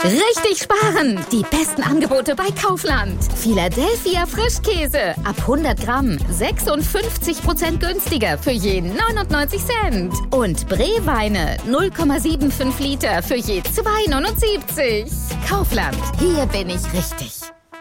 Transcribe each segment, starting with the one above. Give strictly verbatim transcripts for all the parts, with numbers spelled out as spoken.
Richtig sparen! Die besten Angebote bei Kaufland. Philadelphia Frischkäse. Ab hundert Gramm. sechsundfünfzig Prozent günstiger für je neunundneunzig Cent. Und Bree-Weine. null Komma fünfundsiebzig Liter für je zwei neunundsiebzig. Kaufland. Hier bin ich richtig.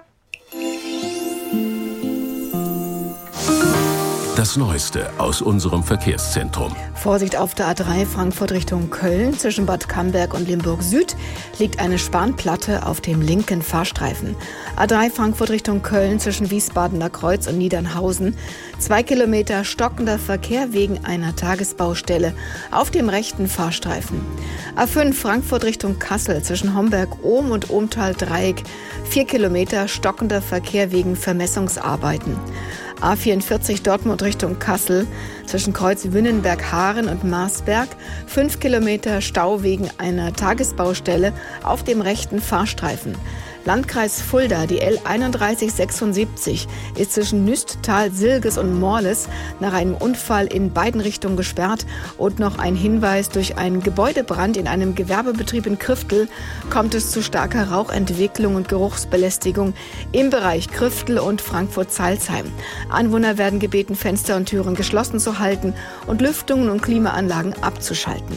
Das Neueste aus unserem Verkehrszentrum. Vorsicht auf der A drei Frankfurt Richtung Köln. Zwischen Bad Camberg und Limburg Süd liegt eine Spanplatte auf dem linken Fahrstreifen. A drei Frankfurt Richtung Köln zwischen Wiesbadener Kreuz und Niedernhausen. Zwei Kilometer stockender Verkehr wegen einer Tagesbaustelle auf dem rechten Fahrstreifen. A fünf Frankfurt Richtung Kassel zwischen Homberg-Ohm und Ohmtal-Dreieck. Vier Kilometer stockender Verkehr wegen Vermessungsarbeiten. A vierundvierzig Dortmund Richtung Kassel zwischen Kreuz Wünnenberg-Haaren und Marsberg. Fünf Kilometer Stau wegen einer Tagesbaustelle auf dem rechten Fahrstreifen. Landkreis Fulda, die L einunddreißig sechsundsiebzig, ist zwischen Nüsttal, Silges und Morles nach einem Unfall in beiden Richtungen gesperrt. Und noch ein Hinweis: durch einen Gebäudebrand in einem Gewerbebetrieb in Krüftel kommt es zu starker Rauchentwicklung und Geruchsbelästigung im Bereich Krüftel und Frankfurt-Zeilsheim. Anwohner werden gebeten, Fenster und Türen geschlossen zu halten und Lüftungen und Klimaanlagen abzuschalten.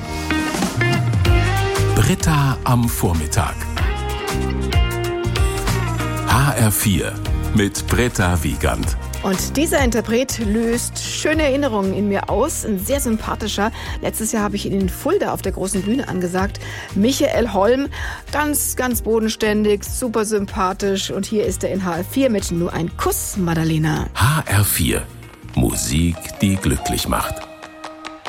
Britta am Vormittag. H R vier mit Britta Wiegand. Und dieser Interpret löst schöne Erinnerungen in mir aus. Ein sehr sympathischer. Letztes Jahr habe ich ihn in Fulda auf der großen Bühne angesagt. Michael Holm, ganz, ganz bodenständig, super sympathisch. Und hier ist er in H R vier mit Nur ein Kuss, Madalena. H R vier. Musik, die glücklich macht.